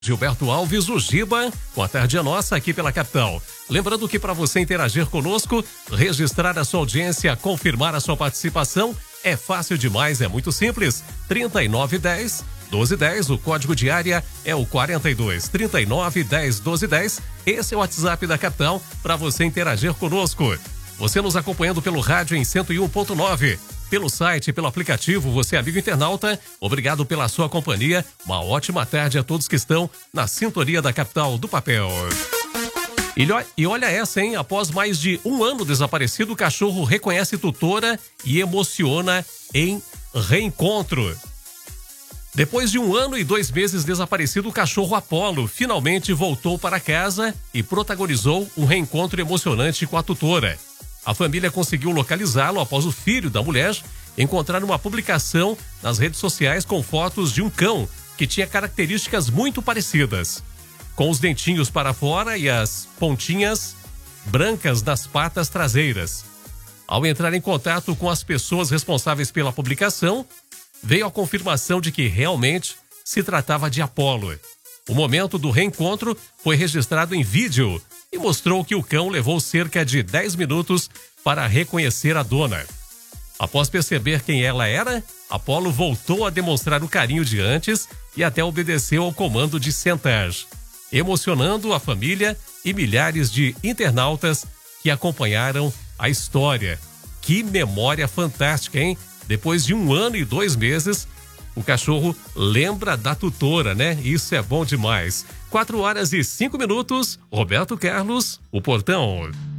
Gilberto Alves, o Giba, com a tarde é nossa aqui pela capital. Lembrando que para você interagir conosco, registrar a sua audiência, confirmar a sua participação, é fácil demais, é muito simples. 3910-1210, o código de área é o 42. 3910-1210, esse é o WhatsApp da capital para você interagir conosco. Você nos acompanhando pelo rádio em 101.9. Pelo site, pelo aplicativo, você amigo internauta, obrigado pela sua companhia, uma ótima tarde a todos que estão na sintonia da capital do papel. E olha essa, hein? Após mais de um ano desaparecido, o cachorro reconhece tutora e emociona em reencontro. Depois de 1 ano e 2 meses desaparecido, o cachorro Apolo finalmente voltou para casa e protagonizou um reencontro emocionante com a tutora. A família conseguiu localizá-lo após o filho da mulher encontrar uma publicação nas redes sociais com fotos de um cão que tinha características muito parecidas, com os dentinhos para fora e as pontinhas brancas das patas traseiras. Ao entrar em contato com as pessoas responsáveis pela publicação, veio a confirmação de que realmente se tratava de Apolo. O momento do reencontro foi registrado em vídeo e mostrou que o cão levou cerca de 10 minutos para reconhecer a dona. Após perceber quem ela era, Apolo voltou a demonstrar o carinho de antes e até obedeceu ao comando de sentar, emocionando a família e milhares de internautas que acompanharam a história. Que memória fantástica, hein? Depois de 1 ano e 2 meses, o cachorro lembra da tutora, né? Isso é bom demais. 4 horas e 5 minutos. Roberto Carlos, o Portão.